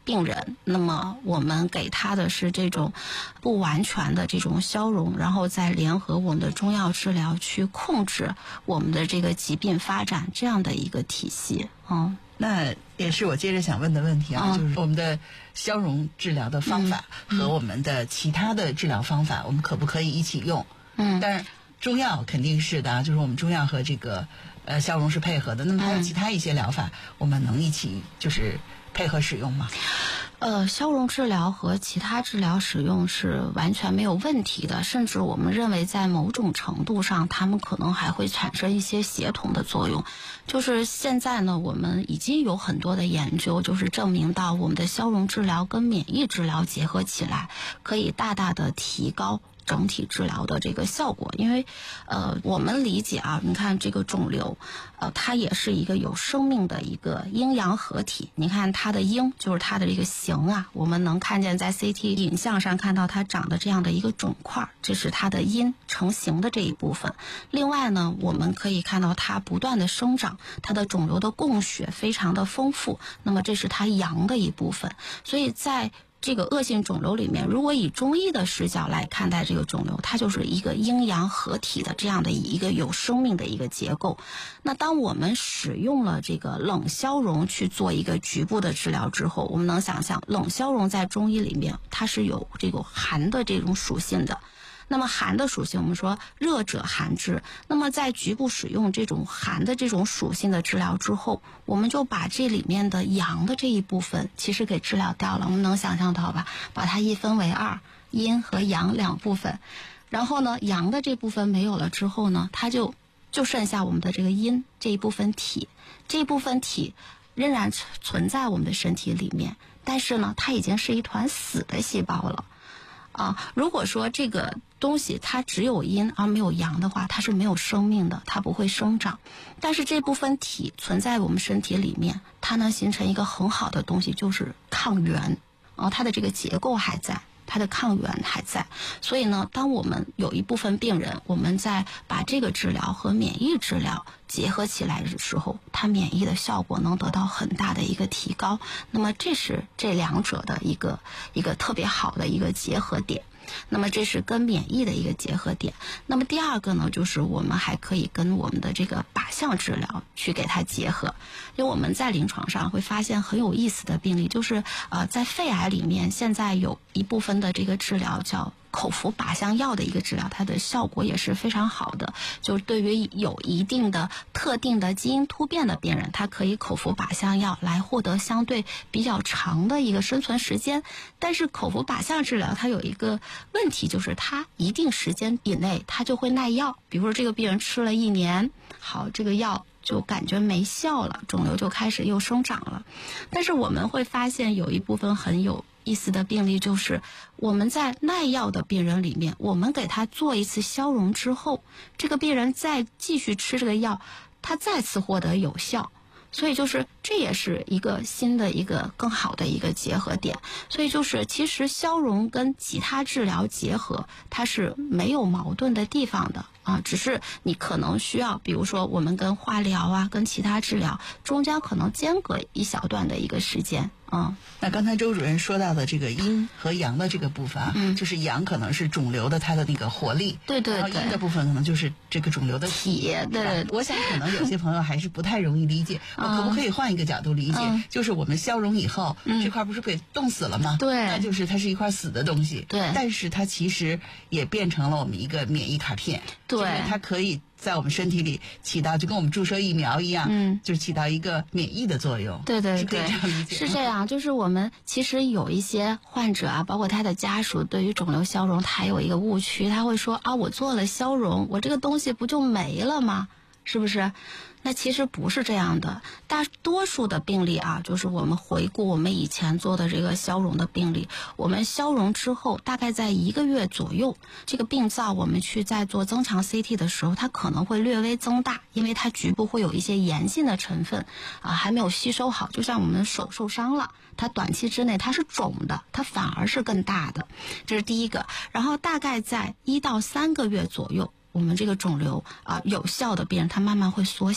病人，那么我们给他的是这种不完全的这种消融，然后再联合我们的中药治疗去控制我们的这个疾病发展，这样的一个体系。 那也是我接着想问的问题啊，就是我们的消融治疗的方法和我们的其他的治疗方法，我们可不可以一起用？但是中药肯定是的，就是我们中药和这个消融是配合的。那么还有其他一些疗法，我们能一起就是配合使用吗？ 消融治疗和其他治疗使用是完全没有问题的，甚至我们认为在某种程度上，它们可能还会产生一些协同的作用。就是现在呢，我们已经有很多的研究，就是证明到我们的消融治疗跟免疫治疗结合起来，可以大大的提高整体治疗的这个效果。因为我们理解啊，你看这个肿瘤它也是一个有生命的一个阴阳合体。你看它的阴就是它的这个形啊，我们能看见在 CT 影像上看到它长的这样的一个肿块，这是它的阴成形的这一部分。另外呢，我们可以看到它不断的生长，它的肿瘤的供血非常的丰富，那么这是它阳的一部分。所以在这个恶性肿瘤里面，如果以中医的视角来看待这个肿瘤，它就是一个阴阳合体的这样的一个有生命的一个结构。那当我们使用了这个冷消融去做一个局部的治疗之后，我们能想象冷消融在中医里面它是有这个寒的这种属性的。那么寒的属性，我们说热者寒之。那么在局部使用这种寒的这种属性的治疗之后，我们就把这里面的阳的这一部分其实给治疗掉了。我们能想象到吧？把它一分为二，阴和阳两部分。然后呢，阳的这部分没有了之后呢，它就剩下我们的这个阴这一部分体。这一部分体仍然存在我们的身体里面，但是呢，它已经是一团死的细胞了。如果说这个东西它只有阴而没有阳的话，它是没有生命的，它不会生长。但是这部分体存在我们身体里面，它能形成一个很好的东西，就是抗原。它的这个结构还在，它的抗原还在。所以呢，当我们有一部分病人，我们在把这个治疗和免疫治疗结合起来的时候，它免疫的效果能得到很大的一个提高。那么这是这两者的一个特别好的一个结合点。那么这是跟免疫的一个结合点。那么第二个呢，就是我们还可以跟我们的这个靶向治疗去给它结合。因为我们在临床上会发现很有意思的病例，就是在肺癌里面现在有一部分的这个治疗叫口服靶向药的一个治疗，它的效果也是非常好的。就是对于有一定的特定的基因突变的病人，他可以口服靶向药来获得相对比较长的一个生存时间。但是口服靶向治疗它有一个问题，就是它一定时间以内它就会耐药。比如说这个病人吃了1年，好，这个药就感觉没效了，肿瘤就开始又生长了。但是我们会发现有一部分很有意思的病例，就是我们在耐药的病人里面，我们给他做一次消融之后，这个病人再继续吃这个药，他再次获得有效。所以就是这也是一个新的一个更好的一个结合点。所以就是其实消融跟其他治疗结合，它是没有矛盾的地方的只是你可能需要，比如说我们跟化疗跟其他治疗中间可能间隔一小段的一个时间。 那刚才周主任说到的这个阴和阳的这个部分就是阳可能是肿瘤的它的那个活力， 对对对， 然后阴的部分可能就是这个肿瘤的体。 对， 我想可能有些朋友还是不太容易理解，我可不可以换一个角度理解？就是我们消融以后，这块不是被冻死了吗？ 对， 那就是它是一块死的东西。 对， 但是它其实也变成了我们一个免疫卡片。 对， 它可以在我们身体里起到就跟我们注射疫苗一样，就是起到一个免疫的作用。 对对对， 是可以这样理解。 是这样，就是我们其实有一些患者包括他的家属，对于肿瘤消融他有一个误区，他会说我做了消融，我这个东西不就没了吗？是不是？那其实不是这样的。大多数的病例就是我们回顾我们以前做的这个消融的病例，我们消融之后大概在1个月左右，这个病灶我们去在做增强 CT 的时候，它可能会略微增大，因为它局部会有一些炎性的成分还没有吸收好。就像我们手受伤了，它短期之内它是肿的，它反而是更大的。这是第一个。然后大概在1到3个月左右，我们这个肿瘤有效的病人它慢慢会缩小，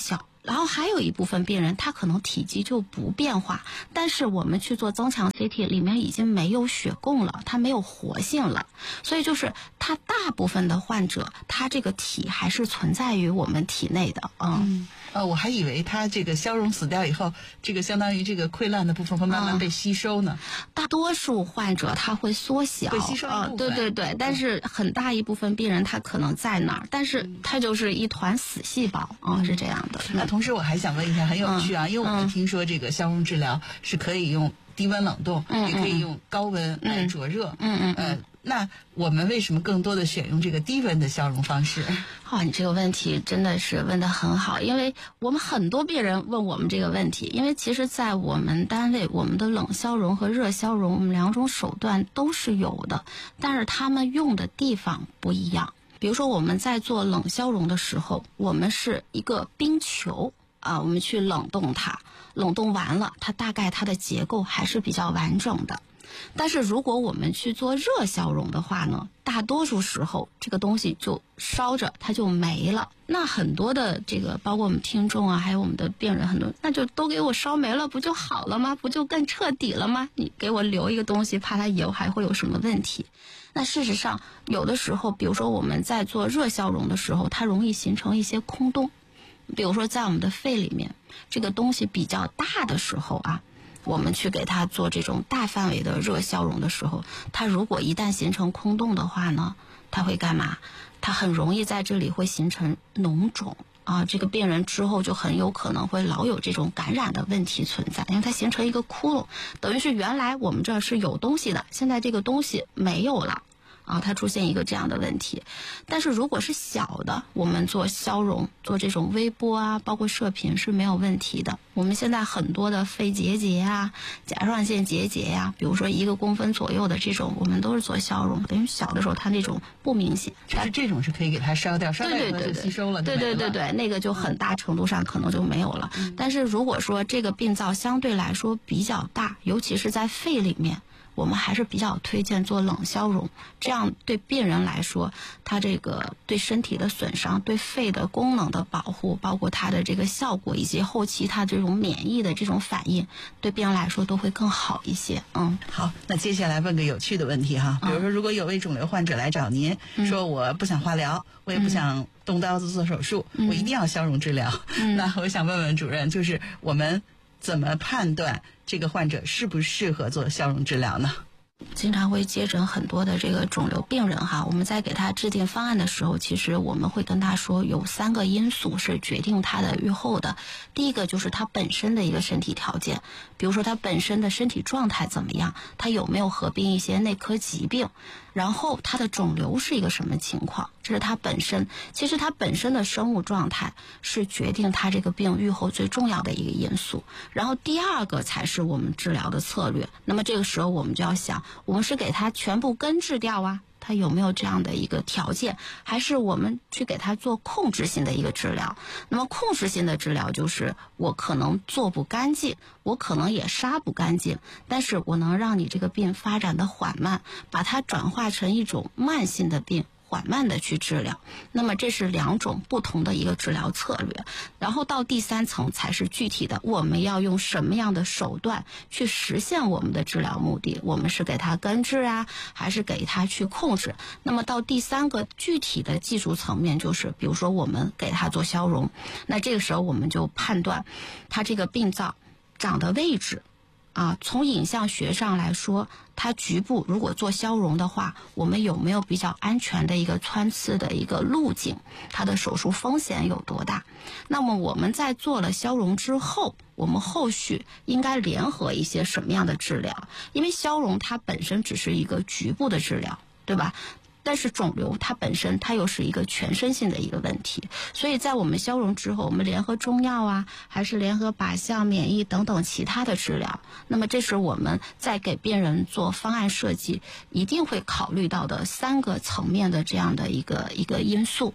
然后还有一部分病人，他可能体积就不变化，但是我们去做增强 CT， 里面已经没有血供了，它没有活性了，所以就是它大部分的患者，他这个体还是存在于我们体内的。 我还以为它这个消融死掉以后，这个相当于这个溃烂的部分会慢慢被吸收呢。 大多数患者他会缩小， 会吸收一部分。 对，但是很大一部分病人他可能在那儿，但是他就是一团死细胞是这样的。 那同时我还想问一下，很有趣啊，因为我们听说这个消融治疗是可以用低温冷冻，也可以用高温来灼热。那我们为什么更多的选用这个低温的消融方式？ 你这个问题真的是问得很好，因为我们很多病人问我们这个问题，因为其实在我们单位，我们的冷消融和热消融，我们两种手段都是有的，但是他们用的地方不一样。比如说我们在做冷消融的时候，我们是一个冰球我们去冷冻它，冷冻完了，它大概它的结构还是比较完整的。但是如果我们去做热消融的话呢，大多数时候这个东西就烧着它就没了。那很多的这个包括我们听众还有我们的病人很多，那就都给我烧没了不就好了吗？不就更彻底了吗？你给我留一个东西，怕它以后还会有什么问题。那事实上有的时候，比如说我们在做热消融的时候，它容易形成一些空洞。比如说在我们的肺里面，这个东西比较大的时候我们去给它做这种大范围的热消融的时候，它如果一旦形成空洞的话呢，它会干嘛？它很容易在这里会形成脓肿这个病人之后就很有可能会老有这种感染的问题存在，因为它形成一个窟窿，等于是原来我们这儿是有东西的，现在这个东西没有了它出现一个这样的问题。但是如果是小的，我们做消融做这种微波包括射频是没有问题的。我们现在很多的肺结节甲状腺结节比如说1公分左右的这种，我们都是做消融，等于小的时候它那种不明显， 就是这种是可以给它烧掉，烧掉以后就吸收了。 对，那个就很大程度上可能就没有了。但是如果说这个病灶相对来说比较大，尤其是在肺里面，我们还是比较推荐做冷消融，这样对病人来说，他这个对身体的损伤、对肺的功能的保护，包括它的这个效果，以及后期它这种免疫的这种反应，对病人来说都会更好一些。 好，那接下来问个有趣的问题比如说如果有位肿瘤患者来找您，说我不想化疗，我也不想动刀子做手术，我一定要消融治疗，那我想问问主任，就是我们怎么判断这个患者适不适合做消融治疗呢？ 经常会接诊很多的这个肿瘤病人我们在给他制定方案的时候，其实我们会跟他说有3个因素是决定他的预后的。第一个就是他本身的一个身体条件，比如说他本身的身体状态怎么样，他有没有合并一些内科疾病，然后他的肿瘤是一个什么情况，这是他本身。其实他本身的生物状态是决定他这个病预后最重要的一个因素，然后第2个才是我们治疗的策略。那么这个时候我们就要想，我们是给他全部根治掉他有没有这样的一个条件，还是我们去给他做控制性的一个治疗。那么控制性的治疗就是我可能做不干净，我可能也杀不干净，但是我能让你这个病发展的缓慢，把它转化成一种慢性的病，缓慢的去治疗。那么这是2种不同的一个治疗策略。然后到第3层才是具体的，我们要用什么样的手段去实现我们的治疗目的，我们是给他根治还是给他去控制。那么到第3个具体的技术层面，就是比如说我们给他做消融，那这个时候我们就判断他这个病灶长的位置从影像学上来说，它局部如果做消融的话，我们有没有比较安全的一个穿刺的一个路径，它的手术风险有多大。那么我们在做了消融之后，我们后续应该联合一些什么样的治疗，因为消融它本身只是一个局部的治疗，对吧？但是肿瘤它本身它又是一个全身性的一个问题，所以在我们消融之后，我们联合中药还是联合靶向、免疫等等其他的治疗，那么这是我们在给病人做方案设计一定会考虑到的3个层面的这样的一个因素。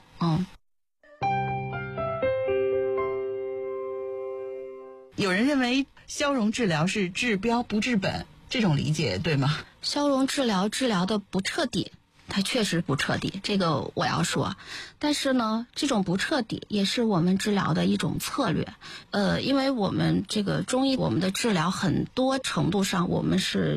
有人认为消融治疗是治标不治本，这种理解对吗？ 消融治疗的不彻底， 它确实不彻底，这个我要说。但是呢，这种不彻底也是我们治疗的一种策略。因为我们这个中医，我们的治疗很多程度上我们是